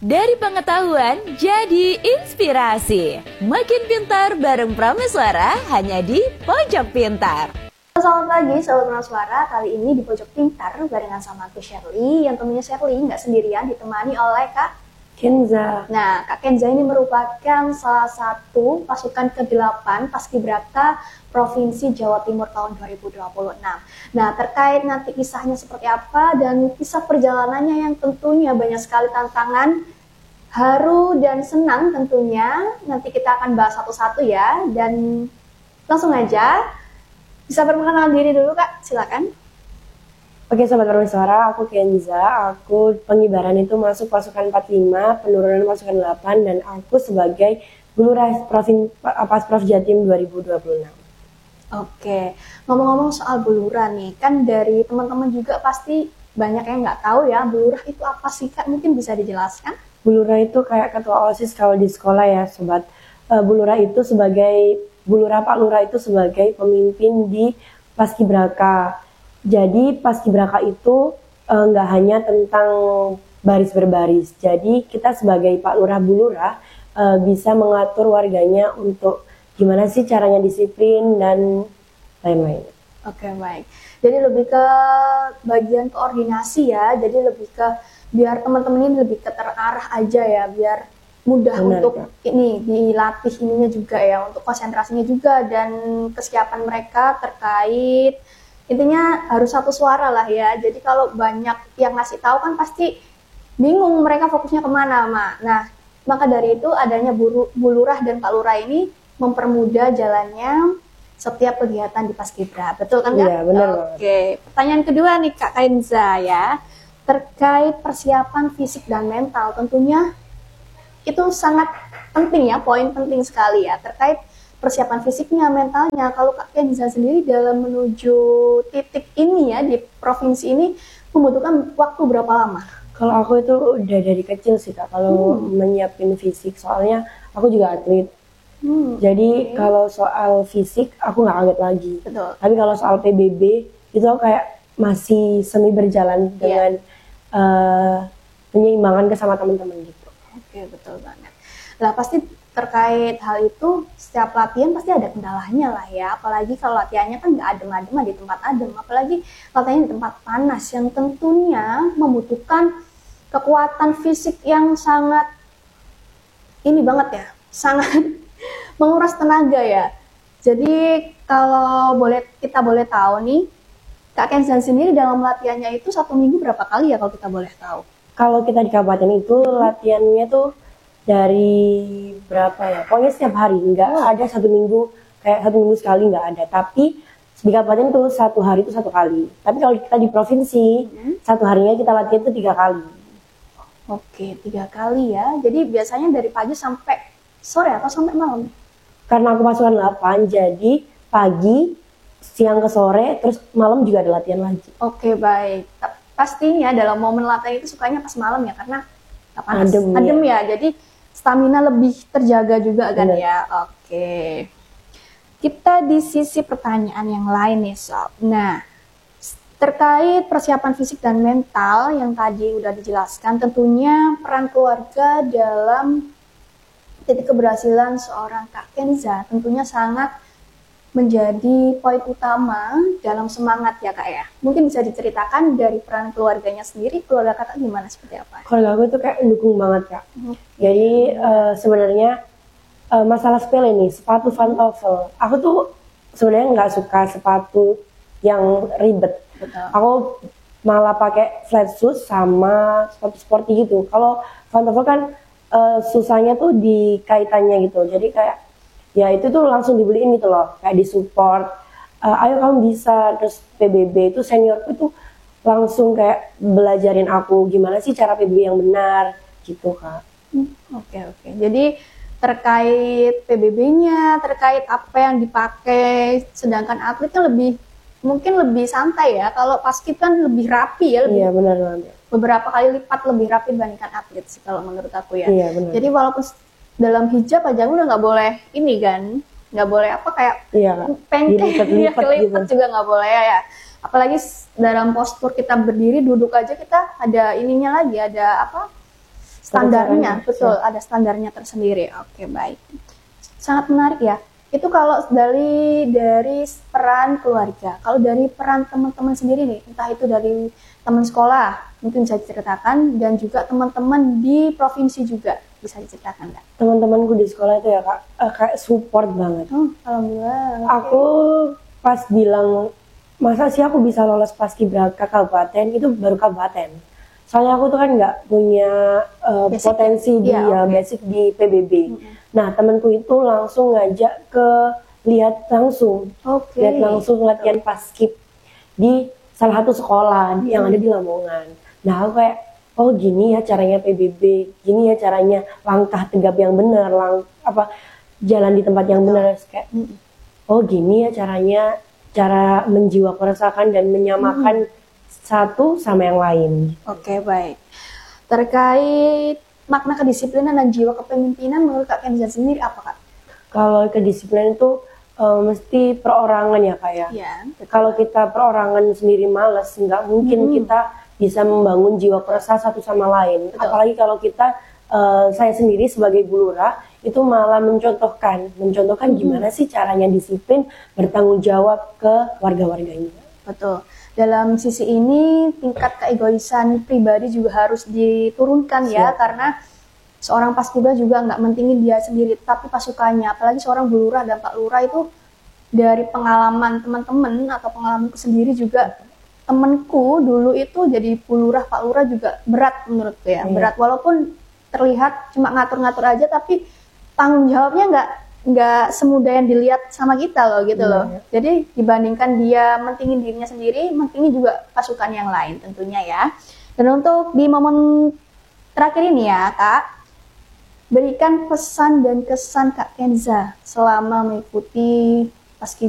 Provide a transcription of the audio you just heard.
Dari pengetahuan jadi inspirasi. Makin pintar bareng Prameswara hanya di Pojok Pintar. Selamat pagi Sobat Prameswara, kali ini di Pojok Pintar barengan sama aku Shirley. Yang tentunya Shirley nggak sendirian, ditemani oleh Kak Kenza. Nah, Kak Kenza ini merupakan salah satu pasukan ke-8 Paskibraka Provinsi Jawa Timur tahun 2026. Nah, terkait nanti kisahnya seperti apa dan kisah perjalanannya yang tentunya banyak sekali tantangan, haru dan senang tentunya. Nanti kita akan bahas satu-satu ya, dan langsung aja bisa perkenalkan diri dulu Kak, silakan. Oke Sobat Prameswara, aku Kenza, aku pengibaran itu masuk pasukan 45, penurunan pasukan 8, dan aku sebagai Guru Pasprov Jatim 2026. Oke, ngomong-ngomong soal Bulurah nih, kan dari teman-teman juga pasti banyak yang nggak tahu ya, Bulurah itu apa sih Kak? Mungkin bisa dijelaskan? Bulurah itu kayak ketua OSIS kalau di sekolah ya Sobat. Bulurah itu sebagai, Pak Lurah itu sebagai pemimpin di Paskibraka. Jadi Paskibraka itu nggak hanya tentang baris berbaris. Jadi kita sebagai Pak Lurah Bu Lurah bisa mengatur warganya untuk gimana sih caranya disiplin dan lain-lain. Oke, baik. Jadi lebih ke bagian koordinasi ya. Jadi lebih ke biar teman-teman ini lebih ke terarah aja ya, biar mudah. Benar, untuk ya. Ini dilatih ininya juga ya, untuk konsentrasinya juga dan kesiapan mereka terkait. Intinya harus satu suara lah ya. Jadi kalau banyak yang ngasih tahu kan pasti bingung mereka fokusnya kemana, Mak. Nah, maka dari itu adanya Bu Lurah dan Pak Lurah ini mempermudah jalannya setiap kegiatan di Paskibra. Betul kan Kak? Iya, benar. Oke. Pertanyaan kedua nih Kak Kenza ya. Terkait persiapan fisik dan mental, tentunya itu sangat penting ya, poin penting sekali ya terkait persiapan fisiknya, mentalnya. Kalau Kak Kenza sendiri dalam menuju titik ini ya di provinsi ini membutuhkan waktu berapa lama? Kalau aku itu udah dari kecil sih Kak, kalau menyiapin fisik, soalnya aku juga atlet. Jadi kalau soal fisik aku nggak kaget lagi. Betul. Tapi kalau soal PBB itu aku kayak masih semi berjalan dengan penyeimbangkan sama teman-teman gitu. Oke, betul banget. Lah pasti terkait hal itu, setiap latihan pasti ada kendalanya lah ya. Apalagi kalau latihannya kan nggak adem-adem di tempat adem. Apalagi latihannya di tempat panas yang tentunya membutuhkan kekuatan fisik yang sangat ini banget ya, sangat menguras tenaga ya. Jadi kalau kita boleh tahu nih, Kak Kenza sendiri dalam latihannya itu 1 minggu berapa kali ya kalau kita boleh tahu? Kalau kita di kabupaten itu latihannya tuh dari berapa ya? Pokoknya setiap hari, nggak ada 1 minggu, kayak 1 minggu sekali nggak ada. Tapi di kabupaten tuh 1 hari itu 1 kali. Tapi kalau kita di provinsi, 1 harinya kita latihan tuh 3 kali. Oke, 3 kali ya. Jadi biasanya dari pagi sampai sore atau sampai malam? Karena aku pasukan 8, jadi pagi, siang ke sore, terus malam juga ada latihan lagi. Oke, baik. Pastinya dalam momen latihan itu sukanya pas malam ya, karena panas, adem ya. Jadi stamina lebih terjaga juga kan ya. Oke. Kita di sisi pertanyaan yang lain nih Sob. Nah, terkait persiapan fisik dan mental yang tadi udah dijelaskan, tentunya peran keluarga dalam titik keberhasilan seorang Kak Kenza tentunya sangat menjadi poin utama dalam semangat ya Kak ya. Mungkin bisa diceritakan dari peran keluarganya sendiri, keluarga Kakak gimana, seperti apa? Keluarga aku tuh kayak mendukung banget Kak. Jadi sebenarnya masalah sepele nih, sepatu pantofel. Aku tuh sebenarnya nggak suka sepatu yang ribet. Betul. Aku malah pakai flat shoes sama sepatu sporty gitu. Kalau pantofel kan susahnya tuh di kaitannya gitu. Jadi kayak ya itu tuh langsung dibeliin gitu loh, kayak disupport. Ayo kamu bisa. Terus PBB itu seniorku tuh langsung kayak belajarin aku gimana sih cara PBB yang benar gitu Kak. Oke. Jadi terkait PBB-nya, terkait apa yang dipakai, sedangkan atletnya mungkin lebih santai ya. Kalau paskib kan lebih rapi ya. Iya benar banget. Beberapa kali lipat lebih rapi dibandingkan atlet sih kalau menurut aku ya. Iya benar. Jadi walaupun dalam hijab aja udah nggak boleh ini kan, nggak boleh apa kayak pancake dilipat juga nggak boleh ya. Apalagi dalam postur kita berdiri, duduk aja kita ada ininya lagi, ada apa? standarnya, caranya. betul, ada standarnya tersendiri. Oke, baik. Sangat menarik ya. Itu kalau dari peran keluarga. Kalau dari peran teman-teman sendiri nih, entah itu dari teman sekolah, mungkin bisa diceritakan, dan juga teman-teman di provinsi juga bisa diceritakan nggak? Teman-temanku di sekolah itu ya kak, kayak support banget. Alhamdulillah. Aku pas bilang, masa sih aku bisa lolos paskibraka kabupaten, itu baru kabupaten. Soalnya aku tuh kan nggak punya potensi di basic di PBB. Nah temanku itu langsung ngajak ke lihat langsung latihan paskib di salah satu sekolah yang ada di Lamongan. Nah aku kayak, oh gini ya caranya PBB, gini ya caranya langkah tegap yang benar, jalan di tempat yang benar. Kayak, oh gini ya caranya, cara menjiwasrakakan dan menyamakan satu sama yang lain. Oke, baik. Terkait makna kedisiplinan dan jiwa kepemimpinan menurut Kak Kenza sendiri apa Kak? Kalau kedisiplinan itu mesti perorangan ya Kak ya. Iya. Kalau kita perorangan sendiri malas, nggak mungkin kita bisa membangun jiwa kerukunan satu sama lain. Betul. Apalagi kalau kita, saya sendiri sebagai Bu Lurah itu malah mencontohkan gimana sih caranya disiplin, bertanggung jawab ke warga-warganya. Betul. Dalam sisi ini tingkat keegoisan pribadi juga harus diturunkan ya, karena seorang paskibra juga nggak mentingin dia sendiri, tapi pasukannya. Apalagi seorang Bu Lurah dan Pak Lurah itu dari pengalaman teman-teman atau pengalamanku sendiri juga, temenku dulu itu jadi Bu Lurah, Pak Lurah juga berat menurutku ya. Berat walaupun terlihat cuma ngatur-ngatur aja, tapi tanggung jawabnya nggak semudah yang dilihat sama kita loh gitu loh. Jadi dibandingkan dia mentingin dirinya sendiri, mentingin juga pasukan yang lain tentunya ya. Dan untuk di momen terakhir ini ya Kak, berikan pesan dan kesan Kak Kenza selama mengikuti paski